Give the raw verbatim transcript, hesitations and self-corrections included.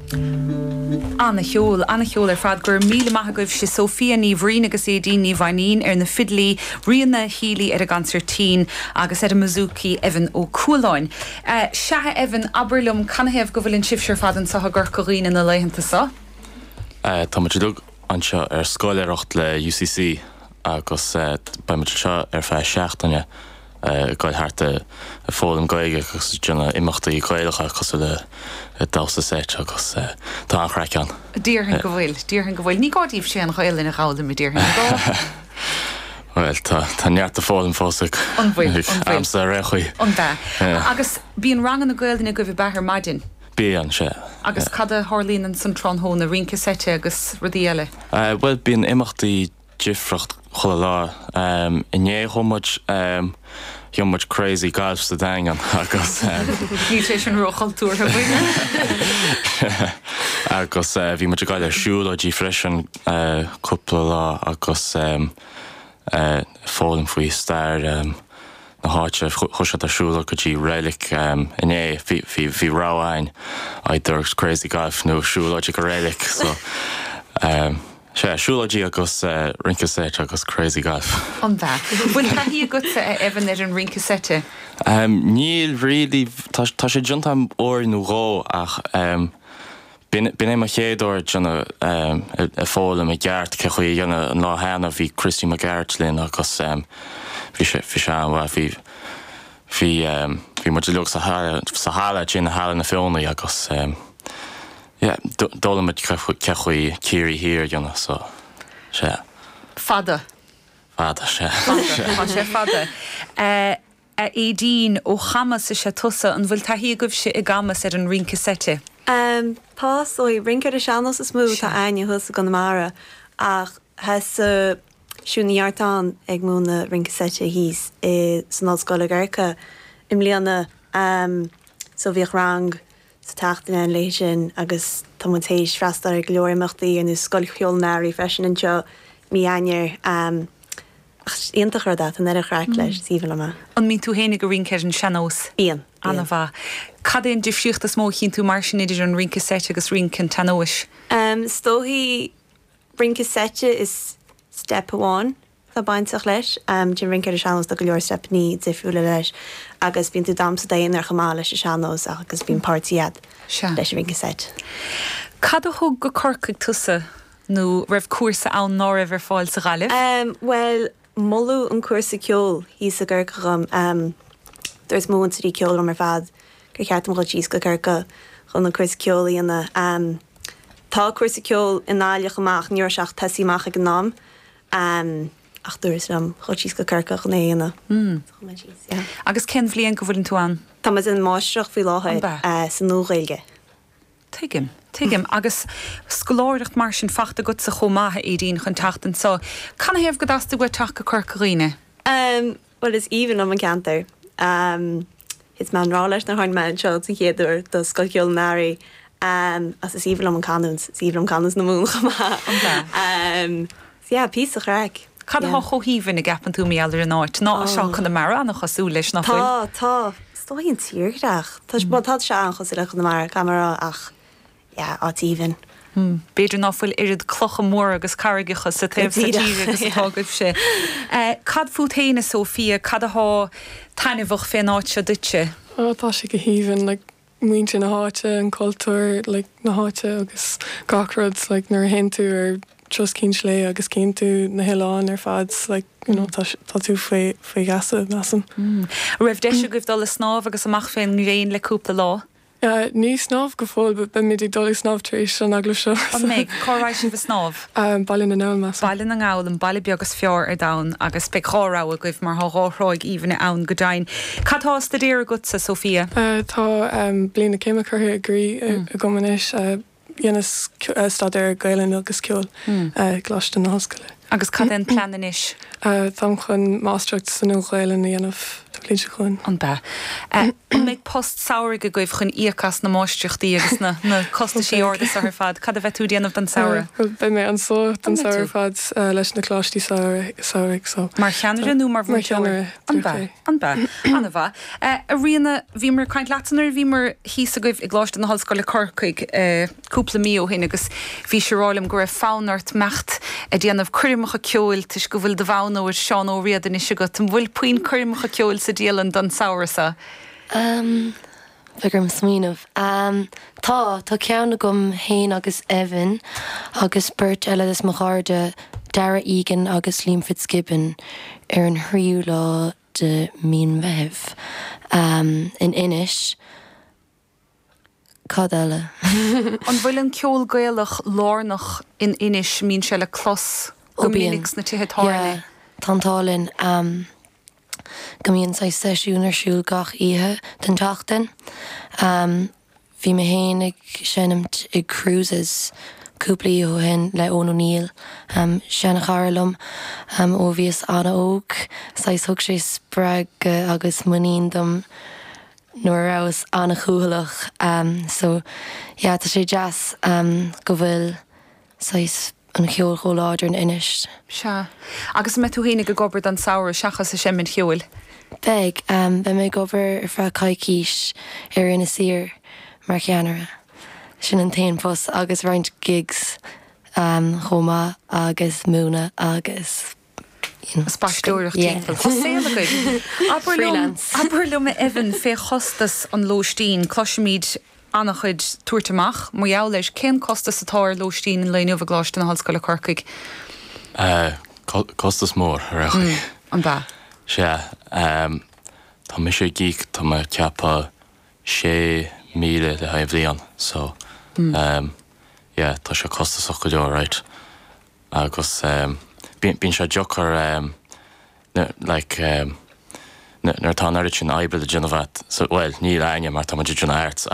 Anna Heol, Anna Heol ar fad gur míle maith goibh si Sophia ní bhrín agus é dín ní bhainin ar na fidlí rianna hílí ar a gancertín agus ar a Mizuki Evan ó Cúláin. Uh, Seatha Evan Aberlum canaheh go bhfuiln sibseir fadan sa gur corín in na leihananta sa? Uh, tá muid dug anseo ar scoileireacht le U C C agus uh, ba muid seo ar fe seachtaine uh, gáil harta a fólam gaige agus dúna imachtaí coilecha cos le dása séit agus uh, tá an chreicean. Díorthain go bhfuil, díorthain go bhfuil. Ní gáidíobh sé an chaile na gáda mi díorthain go? Well, tá tá neart a fólam fósaigh. An bhfuil, an bhfuil. Amsa réchuí. An bhe. Agus bíon rangan na gaildaine go bhí bethir maidin. Bí an sé. Agus cad a Harlín an san tronhó na rinca sete agus rudí eile? Uh, well, bíon imachtaí difracht chola lá. Um, Iné chomad um, Much crazy golf the dang on agus nutrition rochal tour agus bhí muid gáil ar siúlóidí freisin cúpla lá agus fólam faoi stair na háite chuise ar siúla go dtí réalaigh iné bhí ráháin idir crazy golf nó siúlóide go réalaigh so um, sé, siúlóidí agus uh, rincasete agus crazy golf. An bhe. Bhfuil taí a gutsa a Evan ar an rincasete? Um, níl really, tá sé dionta óir nó ró ach um, bin é mar chéadúir dionne um, a fólam a gceart ce chuí dionne an láthana bhí Christy McGart linn agus um, bhí sé bhí sé an bhí bhí um, bhí muid leog sa hála sin na hála na fiona agus um, yeah, dóla muid ce chuí cíirí hir dionne so sé. Fada. Fada sé. Fada, sé fada. Uh, é dín ó chamas is sé tusa an bhfuil taí goibh sé i gamas ar an rincasete? Um, Pás ó rincad a seanas is smú tá aine thus a ganamara ach has uh, siúnaíartán ag múna rincasete híos i san ollscoil Gairca im líana um, so bhíoh rang sa taachtain an lei sin agus tamutéis freastar ag leorimachtaí an is scoilcheolnáirí freisin anseo mí ainear um, íontach ar dat an er a chraach leis síbhil ama. An mín tú hénig go rinceir an seanós? Íon. Anna bha. Cad éon difriúcht a smó chin tú mar sin idir an rincasete agus rincin tanóis? Um, Stóhí rincasete is step one tá baintach leis, um, din rinceir a seanós do go leor step ní difriúla leis agus bíon tú damsa daon ar chamá leis a seanós agus bíon páirtíad leis a rincasete. Cad a thug go corcaigh tusa nó raibh cuasa ann ná raibh ar fáil sa ghaileh? Um, well, Molú an cuasa ceol hí a ggurcam um, there's móin sa dí ceol am ar fad gur cheartam go tíos go ggurca chun an cuasa ceol íana um, tá cuasa ceol in áileach amach níor seach tasaíach ag an nám um, ach dúras am chu tíos go ggurca chun éana. Mm. Yeah. Agus cén bhliaon go bhfuiln tú an? Tá mas in máisteach fhí láthaid uh, san nóghailge. Tuigim, tuigim, agus scoláireacht mar sin fachta go sa chomathe é dín chun tatan so can I have go dasta go teach go corcaíine? Um, well, is even am an cantar. Um, it's man rá leis na hain man seo sa chéadúir do scoilcheolnáirí um, as is even am an canúns, is even am canúns na mún chama. Um, so yeah, pís a chraig. Cad yeah. Ho híhann na gapan tú mí eile an áit, ná seo chun na mara na chosú leis na Tá, tá, stóíonn tíirgach. Tá bud tá se an chosú leis na mara camera ach yeah, áit even. Hmm. Beidir náfuil irid clocha mór agus carigechas sa taobh sa tíre agus atágah sé. Uh, cad fúthéine Sophia, cad a há tainmhah fé áit se dute? Oh, tá sé go híhann, like, muinte na háte an cultúr, like, na háte agus gachrads, like, nar hen tú ar just cín slé agus cín tú na heáin ar fads, like, you know, tá tú fé gasa nasam. Mm. Raibh deise goibh dul a snáb agus amach féin réon le cúpla lá? Yeah, ní snáb go fóil, but ben mid ag dul snáb trééis an agla seo. An méid, córáid sin bh snáb? Um, Ballin na ngáil mas. Ballin na ngáil an bailí beagus fear ar dain agus be chórá a goibh mar thráithráig íhanna ann go dain. Catá sta déir go sa Sophia? Uh, tá um, bliana céime chutha agrí mm. a gomanis uh, dhéana uh, stad ar gailen agus ceol mm. uh, gláiste na hoscaile. Agus cad an planan is Tá chun mástrucht san nóhil na dhéanamh líide chun. an be. méid post saoir go goibh chun íchas na máisteachtaí agus na na costa sí ordas ar fad, cad a bheith tú déanamh den saoire. Bei mé an só den mé saoir tú. fad leis na chlátí saoigh so. Mar cheanre nó mar Mar bhúteir? cheannaire, An dúir be, an be, anna bha. A riana bhí mar caiint letanar bhí mar hí a goibh ag gláiste na hallscoile Corcaig cúpla mío hin agus bhí serálim gur fánart mecht a déanamh cuireamacha ceol tuis go bhfuil de bhánóir seán ó riadan is go an bhfuil puoin cuireamacha ceol sa díalan don saoirsa. Um, Bigrum smíanamh. Um, tá, tá ceanna gom héin agus Evan agus Bert eile is mo cháde Dara Egan agus Liam Fitzgibbon ar an thriú lá de mín bheith um, in inis. Cad eile. An bhfuil an ceol gaelach lárnach in inis mín se le clos go Ó, bíonn. minics na tuhetáirna. Tantálinn um, gomíonn sa seisiún ar siúil gach ihe den tachtain. Um, Bhí me héananig sinnimt ag cruises cúplaí ó hen le ón O'Neill um, sena charlumm um, ó bhíos anna óg sa thug sé sppraig uh, agus muín dom nuair aus anna chúhalach um, so yeah, tá sé jazz um, go bhfuil sais an cheol cho láidir in inis. Se. Agus me tú hénig go gobar an saoir seachas a semmin cheol. Beg, um, be mé gobar ar fra caiicís ar ina sir mar cheanara. Sin an tain fós agus roint gigs um, choma agus múna agus you know, Spasúach yeah. Freelance. Aberlum me Evan fé chostas an Lóistín cloisiid annach chuid túirteach, mu jou leis cén costas atáir Lóistín in leonmh gláiste na hallscoile Corcaig. Uh, Costas mór ar Mm, an ba. sé um, Tá mi sé gíic tá me ceappa sé míle le haimh líon so Mm. um, yeah, tá sé costas go leor right agus um, bín sé jocar um, ne, like um, nar tá airit sin aibre a Gennevat so well ní aine mar tá duna airt